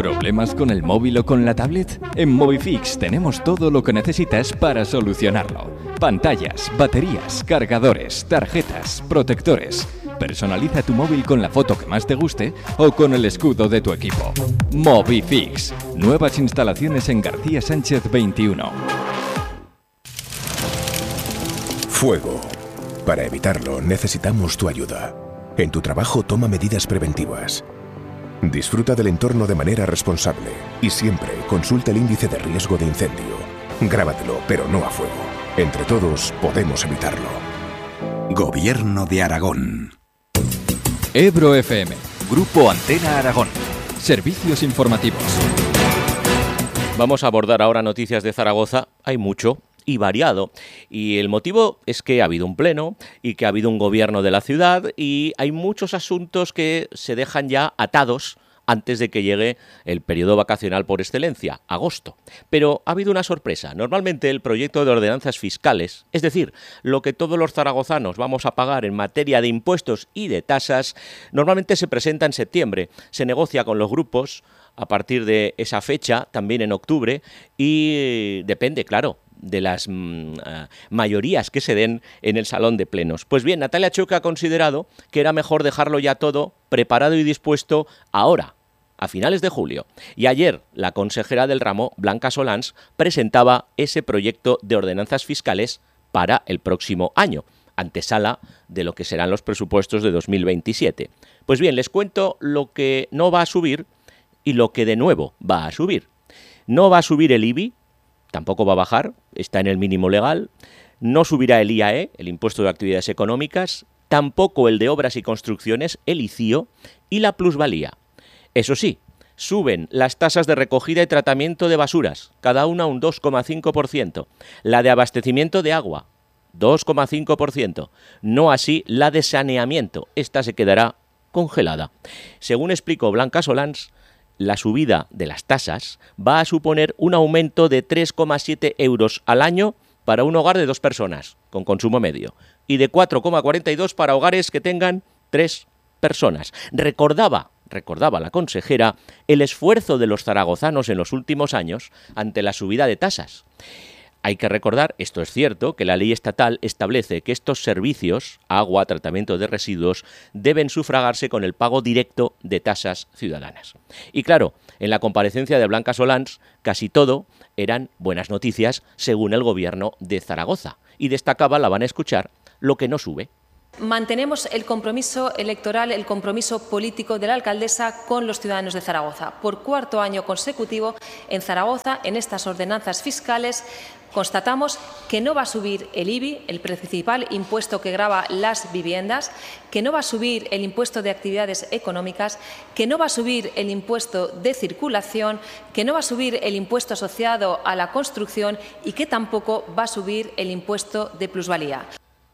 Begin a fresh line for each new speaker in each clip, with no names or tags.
¿Problemas con el móvil o con la tablet? En Movifix tenemos todo lo que necesitas para solucionarlo. Pantallas, baterías, cargadores, tarjetas, protectores. Personaliza tu móvil con la foto que más te guste o con el escudo de tu equipo. Movifix. Nuevas instalaciones en García Sánchez 21.
Fuego. Para evitarlo necesitamos tu ayuda. En tu trabajo toma medidas preventivas. Disfruta del entorno de manera responsable y siempre consulta el índice de riesgo de incendio. Grábatelo, pero no a fuego. Entre todos podemos evitarlo.
Gobierno de Aragón.
Ebro FM, Grupo Antena Aragón. Servicios informativos.
Vamos a abordar ahora noticias de Zaragoza. Hay mucho y variado. Y el motivo es que ha habido un pleno y que ha habido un gobierno de la ciudad y hay muchos asuntos que se dejan ya atados antes de que llegue el periodo vacacional por excelencia, agosto. Pero ha habido una sorpresa. Normalmente el proyecto de ordenanzas fiscales, es decir, lo que todos los zaragozanos vamos a pagar en materia de impuestos y de tasas, normalmente se presenta en septiembre. Se negocia con los grupos a partir de esa fecha, también en octubre, y depende, claro, de las mayorías que se den en el salón de plenos. Pues bien, Natalia Choque ha considerado que era mejor dejarlo ya todo preparado y dispuesto ahora, a finales de julio. Y ayer la consejera del ramo, Blanca Solans, presentaba ese proyecto de ordenanzas fiscales para el próximo año, antesala de lo que serán los presupuestos de 2027. Pues bien, les cuento lo que no va a subir y lo que de nuevo va a subir. No va a subir el IBI, tampoco va a bajar, está en el mínimo legal. No subirá el IAE, el Impuesto de Actividades Económicas, tampoco el de Obras y Construcciones, el ICIO, y la plusvalía. Eso sí, suben las tasas de recogida y tratamiento de basuras, cada una un 2,5%. La de abastecimiento de agua, 2,5%. No así la de saneamiento, esta se quedará congelada. Según explicó Blanca Solans, la subida de las tasas va a suponer un aumento de 3,7 euros al año para un hogar de 2 personas, con consumo medio, y de 4,42 para hogares que tengan 3 personas. Recordaba la consejera el esfuerzo de los zaragozanos en los últimos años ante la subida de tasas. Hay que recordar, esto es cierto, que la ley estatal establece que estos servicios, agua, tratamiento de residuos, deben sufragarse con el pago directo de tasas ciudadanas. Y claro, en la comparecencia de Blanca Solans, casi todo eran buenas noticias según el gobierno de Zaragoza. Y destacaba, la van a escuchar, lo que no sube.
Mantenemos el compromiso electoral, el compromiso político de la alcaldesa con los ciudadanos de Zaragoza. Por cuarto año consecutivo, en Zaragoza, en estas ordenanzas fiscales, constatamos que no va a subir el IBI, el principal impuesto que grava las viviendas, que no va a subir el impuesto de actividades económicas, que no va a subir el impuesto de circulación, que no va a subir el impuesto asociado a la construcción y que tampoco va a subir el impuesto de plusvalía.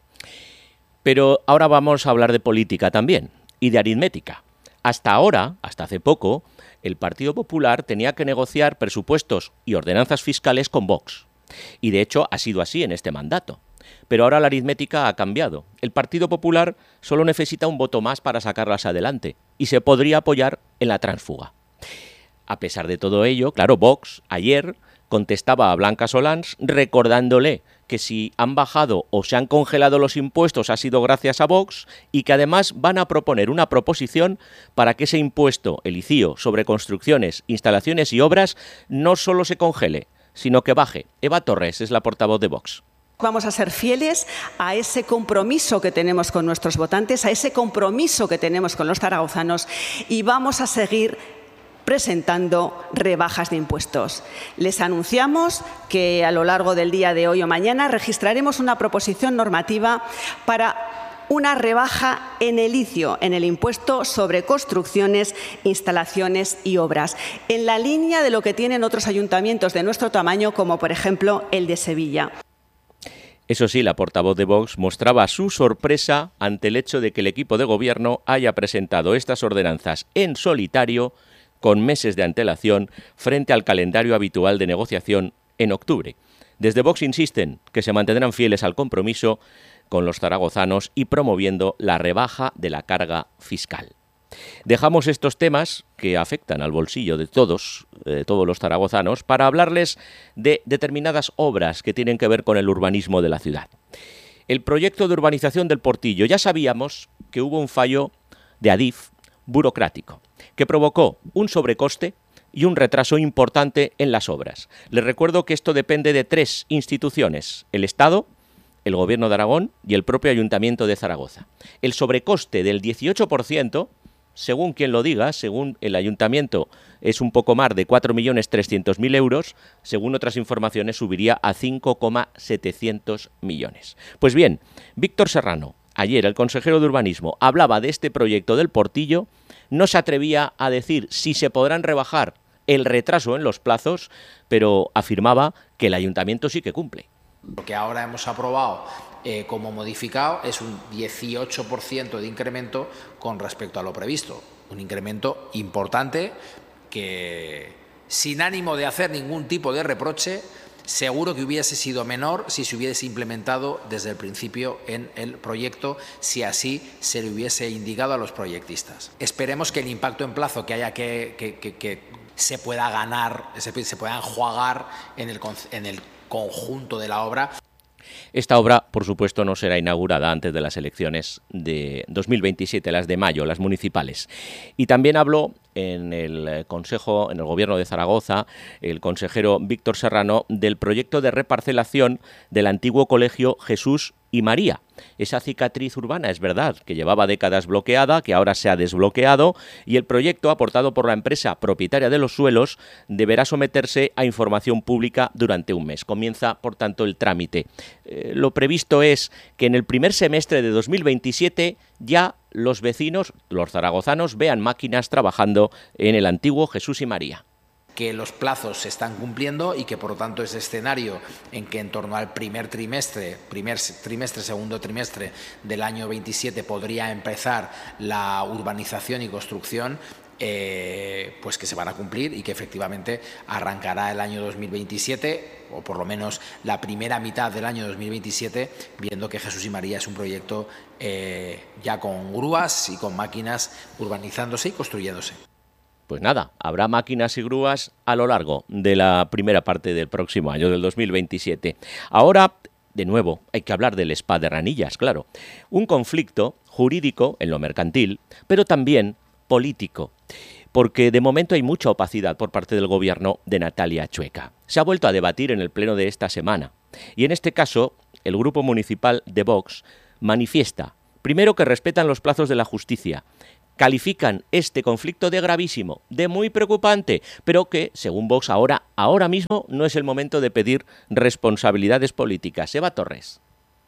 Pero ahora vamos a hablar de política también y de aritmética. Hasta ahora, hasta hace poco, el Partido Popular tenía que negociar presupuestos y ordenanzas fiscales con Vox. Y de hecho ha sido así en este mandato. Pero ahora la aritmética ha cambiado. El Partido Popular solo necesita un voto más para sacarlas adelante y se podría apoyar en la tránsfuga. A pesar de todo ello, claro, Vox ayer contestaba a Blanca Solans recordándole que si han bajado o se han congelado los impuestos ha sido gracias a Vox y que además van a proponer una proposición para que ese impuesto, el ICIO, sobre construcciones, instalaciones y obras, no solo se congele, sino que baje. Eva Torres es la portavoz de Vox.
Vamos a ser fieles a ese compromiso que tenemos con nuestros votantes, a ese compromiso que tenemos con los zaragozanos y vamos a seguir presentando rebajas de impuestos. Les anunciamos que a lo largo del día de hoy o mañana registraremos una proposición normativa para una rebaja en el ICIO, en el impuesto sobre construcciones, instalaciones y obras, en la línea de lo que tienen otros ayuntamientos de nuestro tamaño, como por ejemplo el de Sevilla.
Eso sí, la portavoz de Vox mostraba su sorpresa ante el hecho de que el equipo de gobierno haya presentado estas ordenanzas en solitario con meses de antelación frente al calendario habitual de negociación en octubre. Desde Vox insisten que se mantendrán fieles al compromiso con los zaragozanos y promoviendo la rebaja de la carga fiscal. Dejamos estos temas que afectan al bolsillo de todos los zaragozanos, para hablarles de determinadas obras que tienen que ver con el urbanismo de la ciudad. El proyecto de urbanización del Portillo. Ya sabíamos que hubo un fallo de Adif burocrático que provocó un sobrecoste y un retraso importante en las obras. Les recuerdo que esto depende de 3 instituciones: el Estado, el Gobierno de Aragón y el propio Ayuntamiento de Zaragoza. El sobrecoste del 18%, según quien lo diga, según el Ayuntamiento es un poco más de 4.300.000 euros, según otras informaciones subiría a 5,700 millones. Pues bien, Víctor Serrano, ayer el consejero de Urbanismo, hablaba de este proyecto del Portillo, no se atrevía a decir si se podrán rebajar el retraso en los plazos, pero afirmaba que el Ayuntamiento sí que cumple.
Lo que ahora hemos aprobado como modificado es un 18% de incremento con respecto a lo previsto. Un incremento importante que, sin ánimo de hacer ningún tipo de reproche, seguro que hubiese sido menor si se hubiese implementado desde el principio en el proyecto, si así se le hubiese indicado a los proyectistas. Esperemos que el impacto en plazo que haya que se pueda ganar, se pueda enjuagar en el conjunto de la obra.
Esta obra, por supuesto, no será inaugurada antes de las elecciones de 2027, las de mayo, las municipales. Y también habló en el Consejo, en el Gobierno de Zaragoza, el consejero Víctor Serrano, del proyecto de reparcelación del antiguo colegio Jesús y María. Esa cicatriz urbana, es verdad, que llevaba décadas bloqueada, que ahora se ha desbloqueado, y el proyecto, aportado por la empresa propietaria de los suelos, deberá someterse a información pública durante un mes. Comienza, por tanto, el trámite. Lo previsto es que en el primer semestre de 2027 ya los vecinos, los zaragozanos, vean máquinas trabajando en el antiguo Jesús y María.
Que los plazos se están cumpliendo y que, por lo tanto, ese escenario en que en torno al segundo trimestre del año 27 podría empezar la urbanización y construcción, pues que se van a cumplir y que efectivamente arrancará el año 2027, o por lo menos la primera mitad del año 2027, viendo que Jesús y María es un proyecto ya con grúas y con máquinas urbanizándose y construyéndose.
Pues nada, habrá máquinas y grúas a lo largo de la primera parte del próximo año, del 2027. Ahora, de nuevo, hay que hablar del Spa de Ranillas, claro. Un conflicto jurídico en lo mercantil, pero también político, porque de momento hay mucha opacidad por parte del gobierno de Natalia Chueca. Se ha vuelto a debatir en el pleno de esta semana, y en este caso, el grupo municipal de Vox manifiesta, primero, que respetan los plazos de la justicia, califican este conflicto de gravísimo, de muy preocupante, pero que, según Vox, ahora mismo no es el momento de pedir responsabilidades políticas. Eva Torres.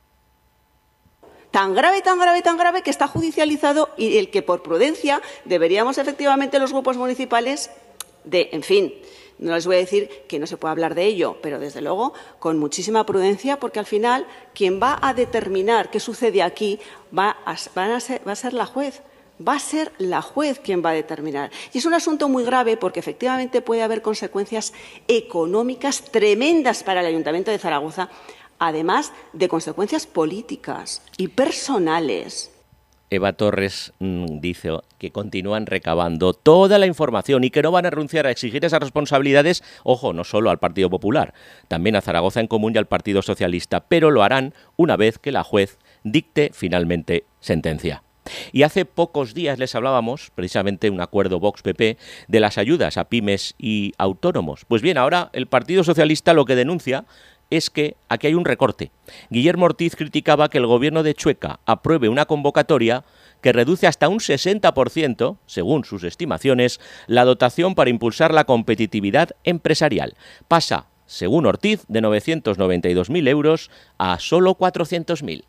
Tan grave que está judicializado, y el que por prudencia deberíamos efectivamente los grupos municipales no les voy a decir que no se puede hablar de ello, pero desde luego con muchísima prudencia, porque al final quien va a determinar qué sucede aquí va a ser la juez. Va a ser la juez quien va a determinar. Y es un asunto muy grave porque efectivamente puede haber consecuencias económicas tremendas para el Ayuntamiento de Zaragoza, además de consecuencias políticas y personales.
Eva Torres dice que continúan recabando toda la información y que no van a renunciar a exigir esas responsabilidades, ojo, no solo al Partido Popular, también a Zaragoza en Común y al Partido Socialista, pero lo harán una vez que la juez dicte finalmente sentencia. Y hace pocos días les hablábamos, precisamente un acuerdo Vox-PP, de las ayudas a pymes y autónomos. Pues bien, ahora el Partido Socialista lo que denuncia es que aquí hay un recorte. Guillermo Ortiz criticaba que el gobierno de Chueca apruebe una convocatoria que reduce hasta un 60%, según sus estimaciones, la dotación para impulsar la competitividad empresarial. Pasa, según Ortiz, de 992.000 euros a solo 400.000.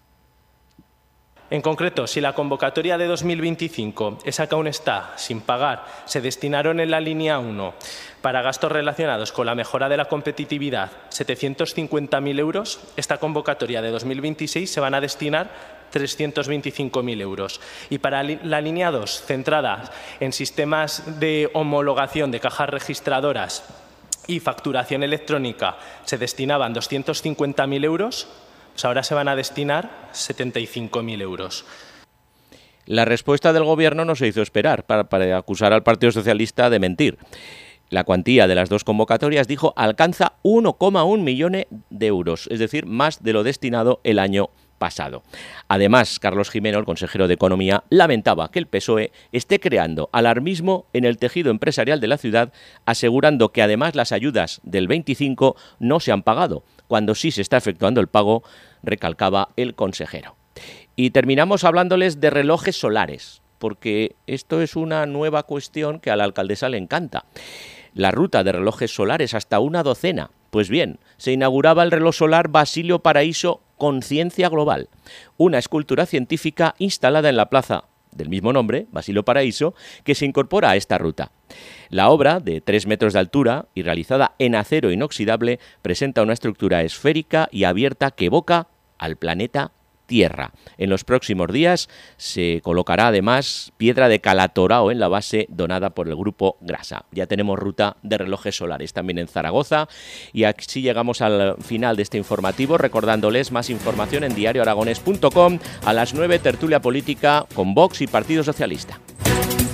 En concreto, si la convocatoria de 2025, esa que aún está sin pagar, se destinaron en la línea 1 para gastos relacionados con la mejora de la competitividad 750.000 euros, esta convocatoria de 2026 se van a destinar 325.000 euros. Y para la línea 2, centrada en sistemas de homologación de cajas registradoras y facturación electrónica, se destinaban 250.000 euros. Pues ahora se van a destinar 75.000 euros.
La respuesta del Gobierno no se hizo esperar para acusar al Partido Socialista de mentir. La cuantía de las dos convocatorias, dijo, alcanza 1,1 millones de euros, es decir, más de lo destinado el año pasado. Además, Carlos Gimeno, el consejero de Economía, lamentaba que el PSOE esté creando alarmismo en el tejido empresarial de la ciudad, asegurando que además las ayudas del 25 no se han pagado, cuando sí se está efectuando el pago, recalcaba el consejero. Y terminamos hablándoles de relojes solares, porque esto es una nueva cuestión que a la alcaldesa le encanta. La ruta de relojes solares, hasta una docena. Pues bien, se inauguraba el reloj solar Basilio Paraíso Conciencia Global, una escultura científica instalada en la plaza del mismo nombre, Basilio Paraíso, que se incorpora a esta ruta. La obra, de 3 metros de altura y realizada en acero inoxidable, presenta una estructura esférica y abierta que evoca al planeta Tierra. En los próximos días se colocará además piedra de Calatorao en la base donada por el grupo Grasa. Ya tenemos ruta de relojes solares también en Zaragoza y así llegamos al final de este informativo, recordándoles más información en diarioaragonés.com. A las 9, tertulia política con Vox y Partido Socialista.